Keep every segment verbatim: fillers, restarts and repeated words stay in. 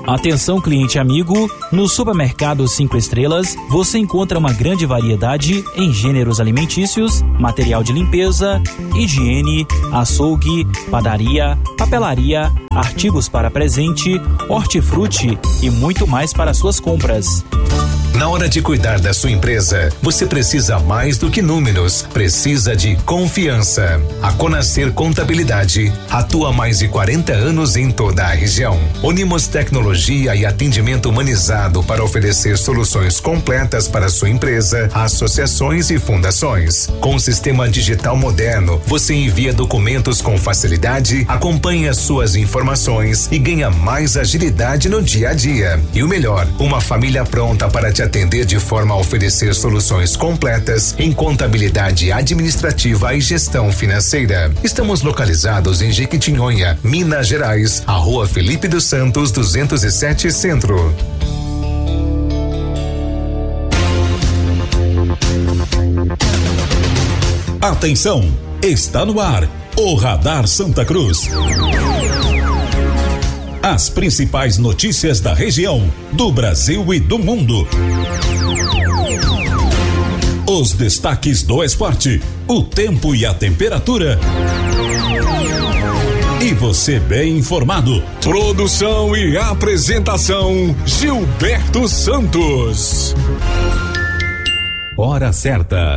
Atenção, cliente amigo, no Supermercado Cinco Estrelas você encontra uma grande variedade em gêneros alimentícios, material de limpeza, higiene, açougue, padaria, papelaria, artigos para presente, hortifruti e muito mais para suas compras. Na hora de cuidar da sua empresa, você precisa mais do que números, precisa de confiança. A Conacer Contabilidade atua há mais de quarenta anos em toda a região. Unimos tecnologia e atendimento humanizado para oferecer soluções completas para sua empresa, associações e fundações. Com o sistema digital moderno, você envia documentos com facilidade, acompanha suas informações e ganha mais agilidade no dia a dia. E o melhor, uma família pronta para te atender de forma a oferecer soluções completas em contabilidade administrativa e gestão financeira. Estamos localizados em Jequitinhonha, Minas Gerais, a Rua Felipe dos Santos, duzentos e sete Centro. Atenção, está no ar o Radar Santa Cruz. As principais notícias da região, do Brasil e do mundo. Os destaques do esporte, o tempo e a temperatura. E você bem informado. Produção e apresentação, Gilberto Santos. Hora certa.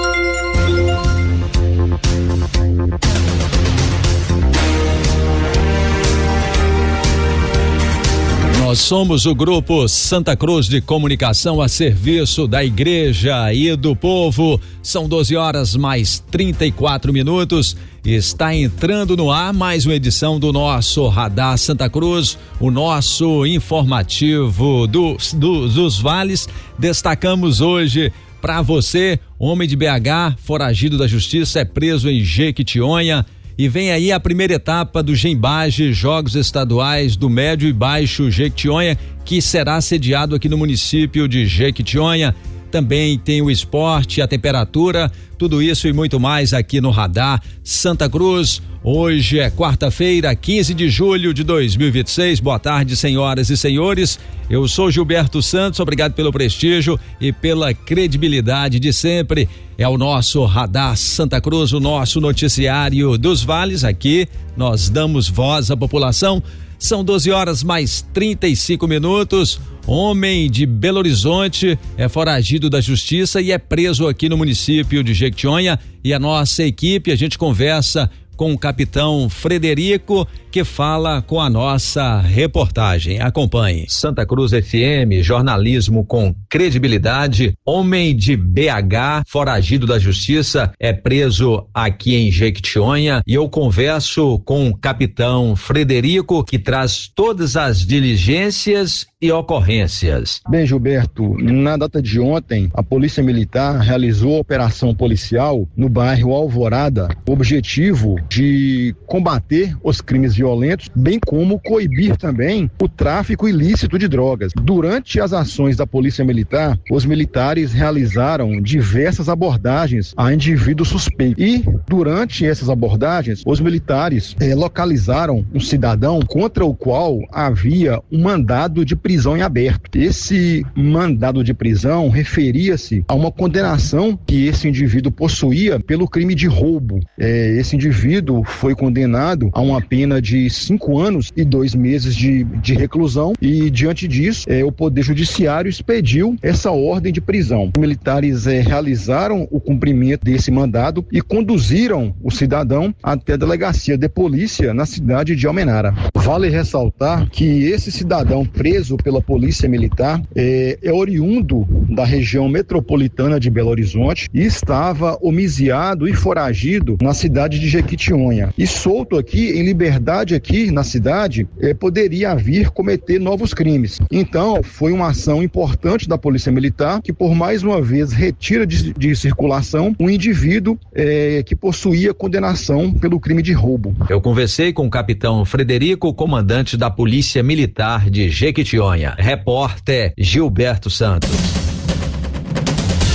Nós somos o Grupo Santa Cruz de Comunicação a serviço da Igreja e do povo. São doze horas mais trinta e quatro minutos. Está entrando no ar mais uma edição do nosso Radar Santa Cruz, o nosso informativo do, do, dos vales. Destacamos hoje para você, homem de B H, foragido da justiça, é preso em Jequitinhonha. E vem aí a primeira etapa do Gembage, Jogos Estaduais do Médio e Baixo Jequitinhonha, que será sediado aqui no município de Jequitinhonha. Também tem o esporte, a temperatura, tudo isso e muito mais aqui no Radar Santa Cruz. Hoje é quarta-feira, quinze de julho de dois mil e vinte e seis. Boa tarde, senhoras e senhores. Eu sou Gilberto Santos, obrigado pelo prestígio e pela credibilidade de sempre. É o nosso Radar Santa Cruz, o nosso noticiário dos vales. Aqui nós damos voz à população. São doze horas mais trinta e cinco minutos. Homem de Belo Horizonte é foragido da justiça e é preso aqui no município de Jequitinhonha. E a nossa equipe, a gente conversa com o capitão Frederico, que fala com a nossa reportagem. Acompanhe. Santa Cruz F M, jornalismo com credibilidade. Homem de B H, foragido da justiça, é preso aqui em Jequitinhonha e eu converso com o capitão Frederico, que traz todas as diligências e ocorrências. Bem, Gilberto, na data de ontem, a Polícia Militar realizou a operação policial no bairro Alvorada, o objetivo de combater os crimes violentos, bem como coibir também o tráfico ilícito de drogas. Durante as ações da Polícia Militar, os militares realizaram diversas abordagens a indivíduos suspeitos. E, durante essas abordagens, os militares eh, localizaram um cidadão contra o qual havia um mandado de prisão em aberto. Esse mandado de prisão referia-se a uma condenação que esse indivíduo possuía pelo crime de roubo. Eh, esse indivíduo foi condenado a uma pena de cinco anos e dois meses de, de reclusão e, diante disso, eh, o Poder Judiciário expediu essa ordem de prisão. Os militares eh, realizaram o cumprimento desse mandado e conduziram o cidadão até a delegacia de polícia na cidade de Almenara. Vale ressaltar que esse cidadão preso pela Polícia Militar eh, é oriundo da região metropolitana de Belo Horizonte e estava homiciado e foragido na cidade de Jequitinhonha. E solto aqui, em liberdade aqui na cidade, eh, poderia vir cometer novos crimes. Então, foi uma ação importante da Polícia Militar que, por mais uma vez, retira de, de circulação um indivíduo eh, que possuía condenação pelo crime de roubo. Eu conversei com o capitão Frederico, comandante da Polícia Militar de Jequitinhonha. Repórter Gilberto Santos.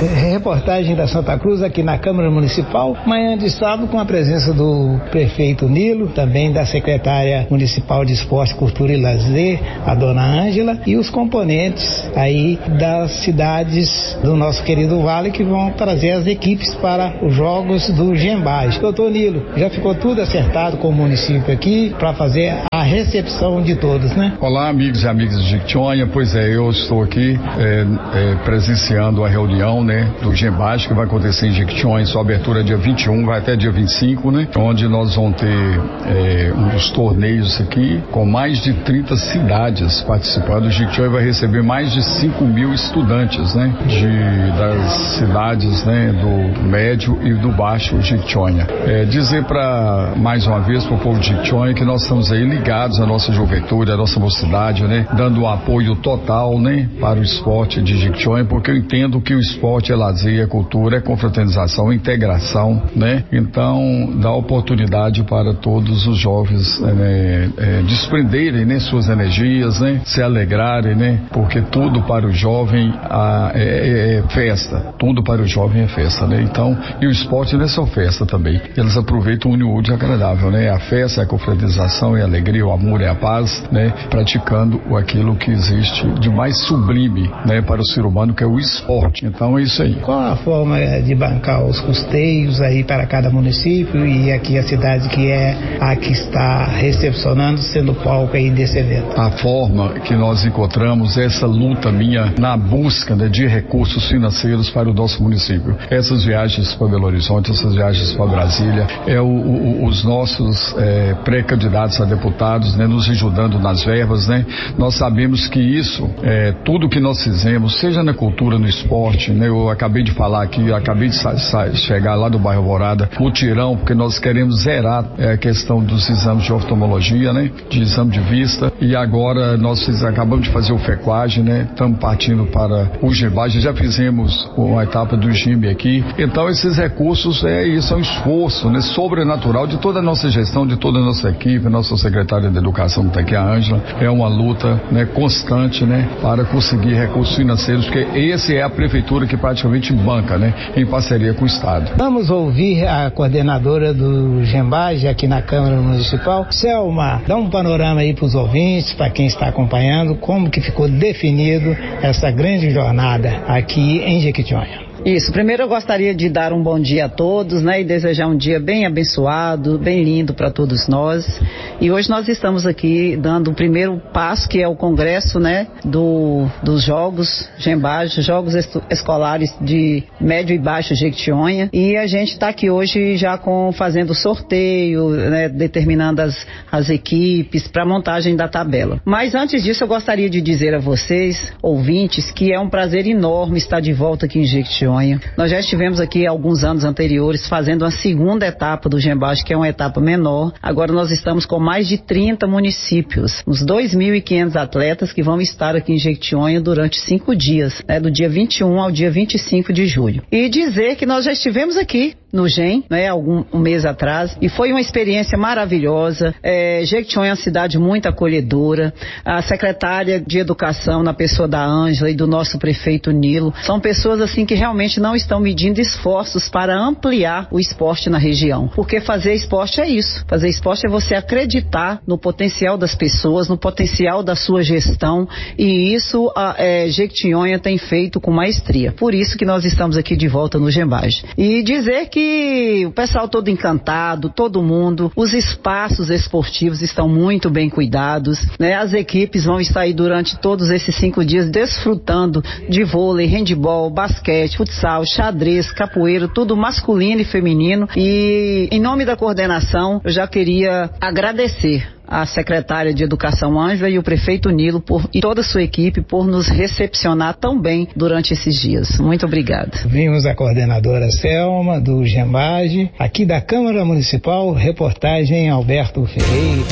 Reportagem da Santa Cruz aqui na Câmara Municipal, manhã de sábado, com a presença do prefeito Nilo, também da secretária municipal de Esporte, Cultura e Lazer, a dona Ângela, e os componentes aí das cidades do nosso querido Vale, que vão trazer as equipes para os jogos do Gembage. Doutor Nilo, já ficou tudo acertado com o município aqui para fazer a recepção de todos, né? Olá, amigos e amigas de Jequitinhonha. Pois é, eu estou aqui é, é, presenciando a reunião, né, do Gembage, que vai acontecer em Jequitinhonha. Sua abertura é dia vinte e um, vai até dia vinte e cinco, né? Onde nós vamos ter é, um dos torneios aqui, com mais de trinta cidades participando. O Jequitinhonha vai receber mais de cinco mil estudantes, né? De, das cidades, né? Do médio e do baixo Jequitinhonha. É, dizer para, mais uma vez, para o povo de Jequitinhonha que nós estamos aí ligados à nossa juventude, à nossa mocidade, né? Dando um apoio total, né? Para o esporte de Jequitinhonha, porque eu entendo que o esporte é lazer, é cultura, é confraternização, é integração, né? Então, dá oportunidade para todos os jovens né? é, desprenderem, né? Suas energias, né? Se alegrarem, né? Porque tudo para o jovem ah, é, é, é festa, tudo para o jovem é festa, né? Então, e o esporte não é só festa também, eles aproveitam o útil e agradável, né? A festa, a confraternização, é a alegria, o amor, é a paz, né? Praticando aquilo que existe de mais sublime, né? Para o ser humano, que é o esporte. Então é isso aí. Qual a forma de bancar os custeios aí para cada município e aqui a cidade que é a que está recepcionando, sendo palco aí desse evento? A forma que nós encontramos é essa luta minha na busca, né, de recursos financeiros para o nosso município. Essas viagens para Belo Horizonte, essas viagens para Brasília, é o, o, os nossos é, pré-candidatos a deputados, né, nos ajudando nas verbas, né? Nós sabemos que isso, é, tudo que nós fizemos, seja na cultura, no esporte, né? Eu acabei de falar aqui, eu acabei de sa- sa- chegar lá do bairro Alvorada, mutirão, porque nós queremos zerar é, a questão dos exames de oftalmologia, né? De exame de vista, e agora nós fiz, acabamos de fazer o FEQUAGE, né? Estamos partindo para o Gembage, já fizemos uma etapa do G I M aqui. Então esses recursos, é isso, é um esforço, né? Sobrenatural de toda a nossa gestão, de toda a nossa equipe, nossa secretária de Educação que está aqui, a Ângela, é uma luta, né, constante, né, para conseguir recursos financeiros, porque esse é a prefeitura que praticamente banca, né, em parceria com o Estado. Vamos ouvir a coordenadora do Gembage aqui na Câmara Municipal. Selma, dá um panorama aí para os ouvintes, para quem está acompanhando, como que ficou definido essa grande jornada aqui em Jequitinhonha. Isso, primeiro eu gostaria de dar um bom dia a todos, né, e desejar um dia bem abençoado, bem lindo para todos nós. E hoje nós estamos aqui dando o primeiro passo, que é o congresso, né, do, dos Jogos Gembage, Jogos es- Escolares de Médio e Baixo Jequitinhonha. E a gente está aqui hoje já com, fazendo sorteio, né, determinando as, as equipes para montagem da tabela. Mas antes disso eu gostaria de dizer a vocês, ouvintes, que é um prazer enorme estar de volta aqui em Jequitinhonha. Nós já estivemos aqui alguns anos anteriores fazendo a segunda etapa do Gembage, que é uma etapa menor. Agora nós estamos com mais de trinta municípios, uns dois mil e quinhentos atletas que vão estar aqui em Jequitinhonha durante cinco dias, né, do dia vinte e um ao dia vinte e cinco de julho. E dizer que nós já estivemos aqui no G E M, né, algum um mês atrás, e foi uma experiência maravilhosa. É, Jequitinhonha é uma cidade muito acolhedora. A secretária de Educação, na pessoa da Ângela e do nosso prefeito Nilo, são pessoas assim que realmente não estão medindo esforços para ampliar o esporte na região, porque fazer esporte é isso. Fazer esporte é você acreditar no potencial das pessoas, no potencial da sua gestão, e isso a é, Jequitinhonha tem feito com maestria. Por isso que nós estamos aqui de volta no Gembage. E dizer que o pessoal todo encantado, todo mundo, os espaços esportivos estão muito bem cuidados, né? As equipes vão estar aí durante todos esses cinco dias desfrutando de vôlei, handebol, basquete, futsal, xadrez, capoeira, tudo masculino e feminino. E em nome da coordenação, eu já queria agradecer a secretária de Educação Ângela e o prefeito Nilo por, e toda a sua equipe por nos recepcionar tão bem durante esses dias. Muito obrigada. Vimos a coordenadora Selma do Gembage, aqui da Câmara Municipal, reportagem Alberto Ferreira.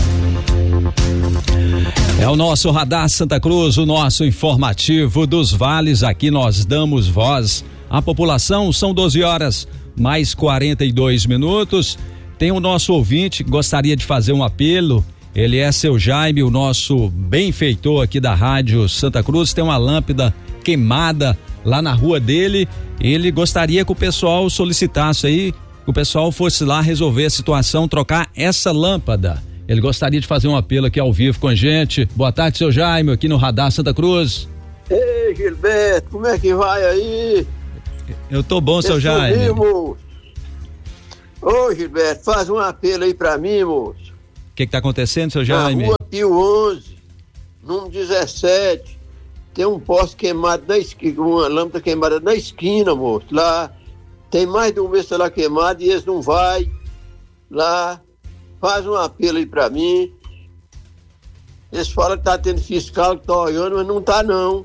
É o nosso Radar Santa Cruz, o nosso informativo dos vales. Aqui nós damos voz à população. São doze horas mais quarenta e dois minutos. Tem o nosso ouvinte que gostaria de fazer um apelo. Ele é seu Jaime, o nosso benfeitor aqui da Rádio Santa Cruz. Tem uma lâmpada queimada lá na rua dele. Ele gostaria que o pessoal solicitasse aí, que o pessoal fosse lá resolver a situação, trocar essa lâmpada. Ele gostaria de fazer um apelo aqui ao vivo com a gente. Boa tarde, seu Jaime, aqui no Radar Santa Cruz. Ei, Gilberto, como é que vai aí? Eu tô bom, seu Jaime. Ô, Gilberto, faz um apelo aí pra mim, moço. O que que tá acontecendo, seu Jaime? Na rua Pio onze, número dezessete, tem um poste queimado na esquina, uma lâmpada queimada na esquina, moço. Lá tem mais de um mês lá queimado e eles não vai lá. Faz um apelo aí pra mim. Eles falam que tá tendo fiscal que tá olhando, mas não tá não.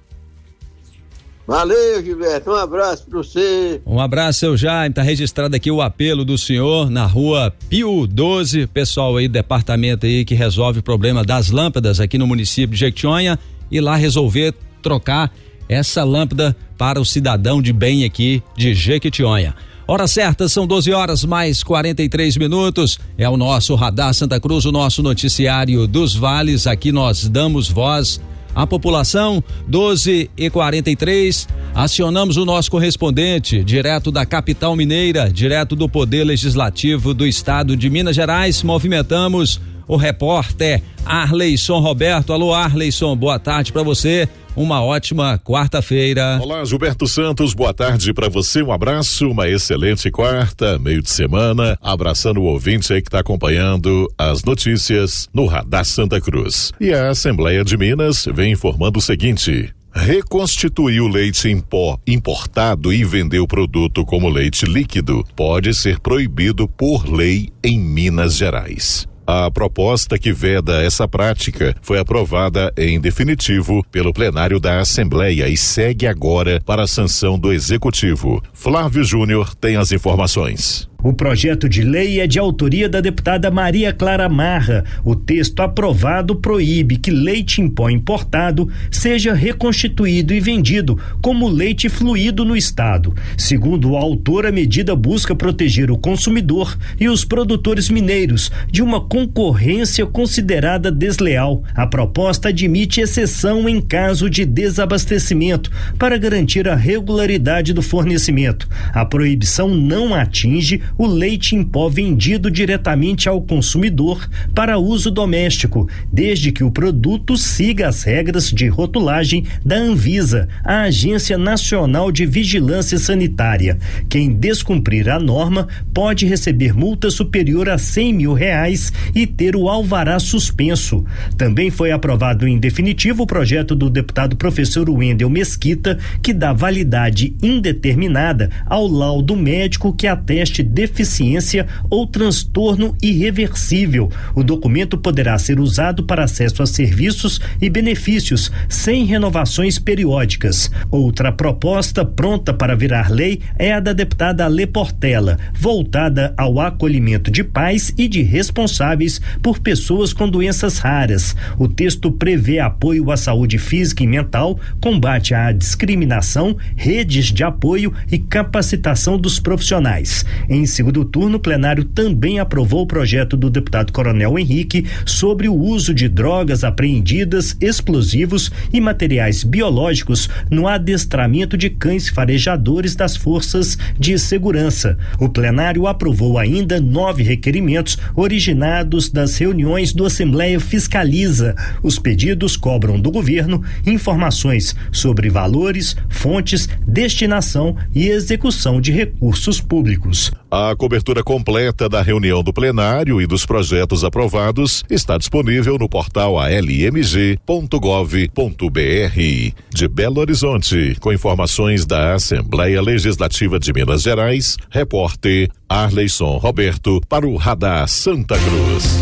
Valeu, Gilberto, um abraço pra você. Um abraço, seu Jaime, tá registrado aqui o apelo do senhor na rua Pio doze, pessoal aí, departamento aí que resolve o problema das lâmpadas aqui no município de Jequitinhonha, e lá resolver trocar essa lâmpada para o cidadão de bem aqui de Jequitinhonha. Hora certa, são doze horas mais quarenta e três minutos. É o nosso Radar Santa Cruz, o nosso noticiário dos vales. Aqui nós damos voz à população. Doze e quarenta e três. Acionamos o nosso correspondente, direto da capital mineira, direto do Poder Legislativo do Estado de Minas Gerais. Movimentamos o repórter Arleison Roberto. Alô, Arleison, boa tarde para você. Uma ótima quarta-feira. Olá, Gilberto Santos, boa tarde para você, um abraço, uma excelente quarta, meio de semana, abraçando o ouvinte aí que está acompanhando as notícias no Radar Santa Cruz. E a Assembleia de Minas vem informando o seguinte: reconstituir o leite em pó importado e vender o produto como leite líquido pode ser proibido por lei em Minas Gerais. A proposta que veda essa prática foi aprovada em definitivo pelo plenário da Assembleia e segue agora para a sanção do Executivo. Flávio Júnior tem as informações. O projeto de lei é de autoria da deputada Maria Clara Marra. O texto aprovado proíbe que leite em pó importado seja reconstituído e vendido como leite fluido no estado. Segundo o autor, a medida busca proteger o consumidor e os produtores mineiros de uma concorrência considerada desleal. A proposta admite exceção em caso de desabastecimento para garantir a regularidade do fornecimento. A proibição não atinge o leite em pó vendido diretamente ao consumidor para uso doméstico, desde que o produto siga as regras de rotulagem da Anvisa, a Agência Nacional de Vigilância Sanitária. Quem descumprir a norma pode receber multa superior a cem mil reais e ter o alvará suspenso. Também foi aprovado em definitivo o projeto do deputado professor Wendel Mesquita, que dá validade indeterminada ao laudo médico que ateste deficiência ou transtorno irreversível. O documento poderá ser usado para acesso a serviços e benefícios sem renovações periódicas. Outra proposta pronta para virar lei é a da deputada Alê Portela, voltada ao acolhimento de pais e de responsáveis por pessoas com doenças raras. O texto prevê apoio à saúde física e mental, combate à discriminação, redes de apoio e capacitação dos profissionais. Em segundo turno, o plenário também aprovou o projeto do deputado Coronel Henrique sobre o uso de drogas apreendidas, explosivos e materiais biológicos no adestramento de cães farejadores das forças de segurança. O plenário aprovou ainda nove requerimentos originados das reuniões do Assembleia Fiscaliza. Os pedidos cobram do governo informações sobre valores, fontes, destinação e execução de recursos públicos. A cobertura completa da reunião do plenário e dos projetos aprovados está disponível no portal a l m g ponto gov ponto b r. De Belo Horizonte, com informações da Assembleia Legislativa de Minas Gerais, repórter Arleison Roberto para o Radar Santa Cruz.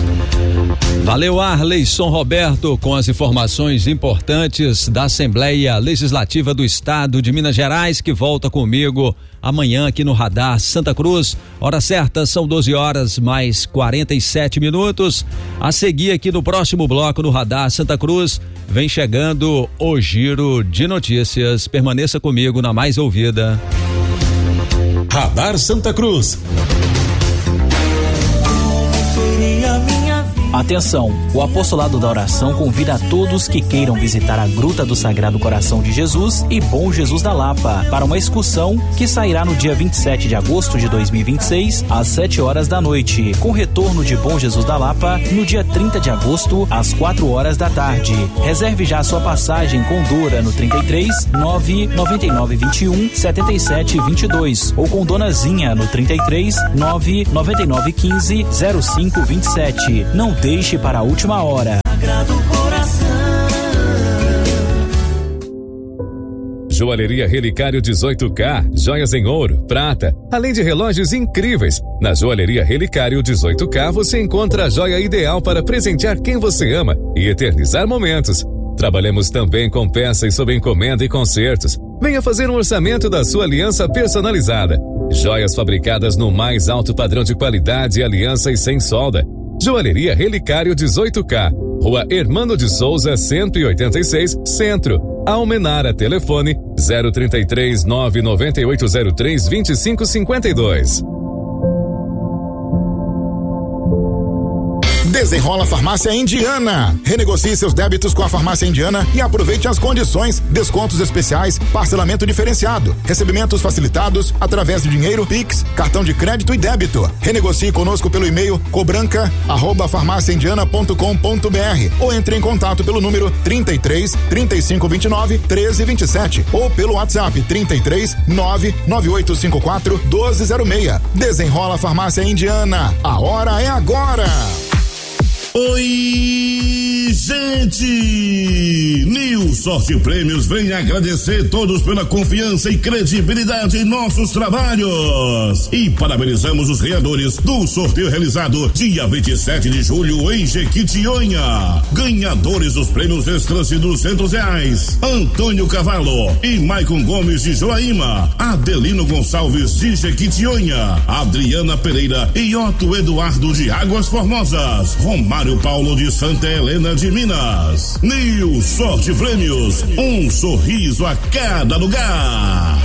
Valeu, Arleison Roberto, com as informações importantes da Assembleia Legislativa do Estado de Minas Gerais, que volta comigo amanhã aqui no Radar Santa Cruz. Hora certa, são doze horas mais quarenta e sete minutos. A seguir aqui no próximo bloco no Radar Santa Cruz, vem chegando o Giro de Notícias. Permaneça comigo na mais ouvida. Radar Santa Cruz. Como seria minha vida? Atenção, o Apostolado da Oração convida a todos que queiram visitar a Gruta do Sagrado Coração de Jesus e Bom Jesus da Lapa para uma excursão que sairá no dia vinte e sete de agosto de dois mil e vinte e seis às sete horas da noite, com retorno de Bom Jesus da Lapa no dia trinta de agosto às quatro horas da tarde. Reserve já sua passagem com Dora no trinta e três, nove, noventa e nove, vinte e um, setenta e sete, vinte e dois ou com Dona Zinha no trinta e três, nove, noventa e nove, quinze, zero cinco, vinte e sete. Não deixe para a última hora. Joalheria Relicário dezoito K, joias em ouro, prata, além de relógios incríveis. Na Joalheria Relicário dezoito K você encontra a joia ideal para presentear quem você ama e eternizar momentos. Trabalhamos também com peças sob encomenda e concertos. Venha fazer um orçamento da sua aliança personalizada. Joias fabricadas no mais alto padrão de qualidade, aliança e sem solda. Joalheria Relicário dezoito K, Rua Hermano de Souza, cento e oitenta e seis, Centro. Almenara, telefone zero trinta e três, nove noventa e oito zero três, vinte e cinco cinquenta e dois. Desenrola Farmácia Indiana. Renegocie seus débitos com a Farmácia Indiana e aproveite as condições, descontos especiais, parcelamento diferenciado, recebimentos facilitados através de dinheiro, Pix, cartão de crédito e débito. Renegocie conosco pelo e-mail cobranca arroba farmácia indiana ponto com ponto br ou entre em contato pelo número trinta e três, trinta e cinco, vinte e nove, treze, vinte e sete ou pelo WhatsApp trinta e três, nove nove oito cinco quatro, doze zero seis. Desenrola Farmácia Indiana. A hora é agora. Oi, gente! New Sorte Prêmios vem agradecer todos pela confiança e credibilidade em nossos trabalhos. E parabenizamos os ganhadores do sorteio realizado dia vinte e sete de julho em Jequitinhonha. Ganhadores dos prêmios extras de duzentos reais: Antônio Cavalo e Maicon Gomes de Joaíma, Adelino Gonçalves de Jequitinhonha, Adriana Pereira e Otto Eduardo de Águas Formosas, Romário Paulo de Santa Helena de Minas. New Sorte Prêmios, um sorriso a cada lugar.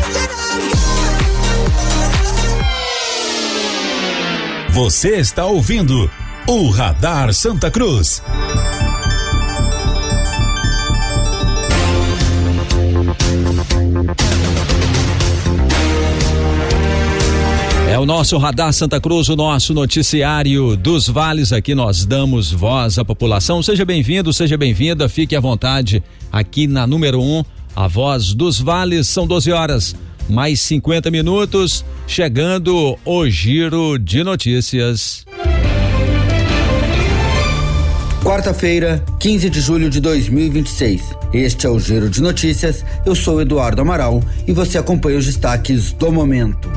Você está ouvindo o Radar Santa Cruz. É o nosso Radar Santa Cruz, o nosso noticiário dos vales. Aqui nós damos voz à população. Seja bem-vindo, seja bem-vinda, fique à vontade aqui na número um, a voz dos vales. São doze horas, mais cinquenta minutos, chegando o giro de notícias. Quarta-feira, quinze de julho de dois mil e vinte e seis. Este é o Giro de Notícias. Eu sou Eduardo Amaral e você acompanha os destaques do momento.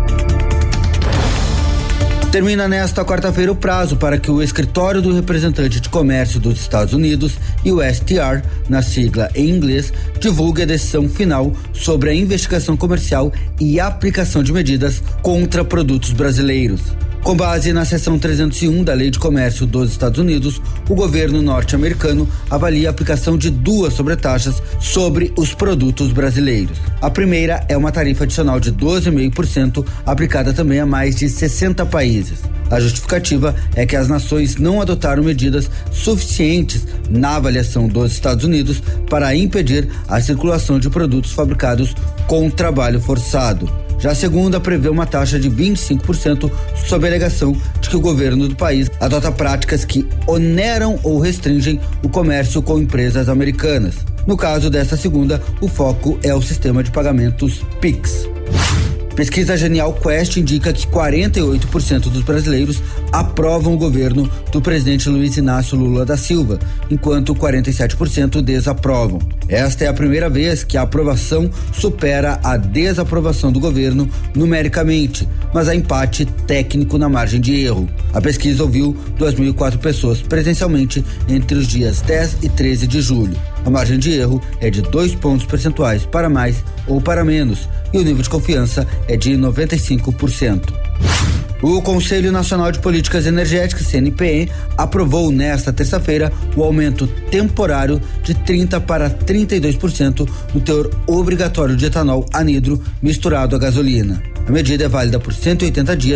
Termina nesta quarta-feira o prazo para que o Escritório do Representante de Comércio dos Estados Unidos, U S T R, na sigla em inglês, divulgue a decisão final sobre a investigação comercial e aplicação de medidas contra produtos brasileiros. Com base na seção trezentos e um da Lei de Comércio dos Estados Unidos, o governo norte-americano avalia a aplicação de duas sobretaxas sobre os produtos brasileiros. A primeira é uma tarifa adicional de doze vírgula cinco por cento aplicada também a mais de sessenta países. A justificativa é que as nações não adotaram medidas suficientes na avaliação dos Estados Unidos para impedir a circulação de produtos fabricados com trabalho forçado. Já a segunda prevê uma taxa de vinte e cinco por cento sob a alegação de que o governo do país adota práticas que oneram ou restringem o comércio com empresas americanas. No caso dessa segunda, o foco é o sistema de pagamentos Pix. Pesquisa Genial Quest indica que quarenta e oito por cento dos brasileiros aprovam o governo do presidente Luiz Inácio Lula da Silva, enquanto quarenta e sete por cento desaprovam. Esta é a primeira vez que a aprovação supera a desaprovação do governo numericamente, mas há empate técnico na margem de erro. A pesquisa ouviu duas mil e quatro pessoas presencialmente entre os dias dez e treze de julho. A margem de erro é de dois pontos percentuais para mais ou para menos e o nível de confiança é de noventa e cinco por cento. O Conselho Nacional de Políticas Energéticas, C N P E, aprovou nesta terça-feira o aumento temporário de trinta para trinta e dois por cento no teor obrigatório de etanol anidro misturado à gasolina. A medida é válida por cento e oitenta dias,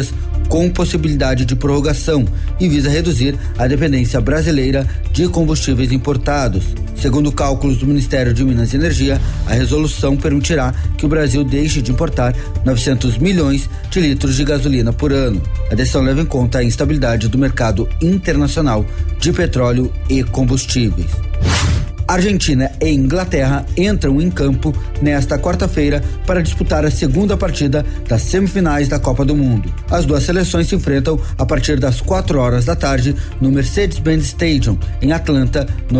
com possibilidade de prorrogação e visa reduzir a dependência brasileira de combustíveis importados. Segundo cálculos do Ministério de Minas e Energia, a resolução permitirá que o Brasil deixe de importar novecentos milhões de litros de gasolina por ano. A decisão leva em conta a instabilidade do mercado internacional de petróleo e combustíveis. Argentina e Inglaterra entram em campo nesta quarta-feira para disputar a segunda partida das semifinais da Copa do Mundo. As duas seleções se enfrentam a partir das quatro horas da tarde no Mercedes-Benz Stadium, em Atlanta, no